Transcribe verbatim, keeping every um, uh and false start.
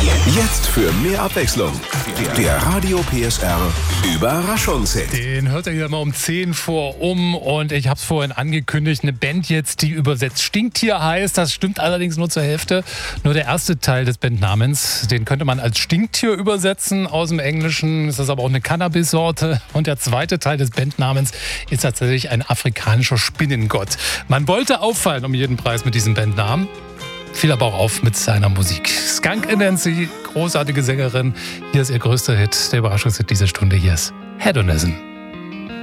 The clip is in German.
Jetzt für mehr Abwechslung. Der Radio P S R Überraschungshit. Den hört ihr hier mal um zehn vor um und ich habe es vorhin angekündigt, eine Band jetzt, die übersetzt Stinktier heißt. Das stimmt allerdings nur zur Hälfte. Nur der erste Teil des Bandnamens, den könnte man als Stinktier übersetzen aus dem Englischen. Das ist aber auch eine Cannabis-Sorte. Und der zweite Teil des Bandnamens ist tatsächlich ein afrikanischer Spinnengott. Man wollte auffallen um jeden Preis mit diesem Bandnamen. Fiel aber auch auf mit seiner Musik. Skunk Anansie, großartige Sängerin. Hier ist ihr größter Hit, der Überraschungshit dieser Stunde. Hier ist Hedonism.